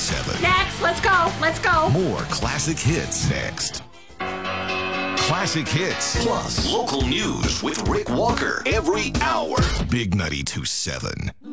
92.7. Next, let's go. Let's go. More classic hits next. Classic hits plus local news with Rick Walker every hour. Big 92.7.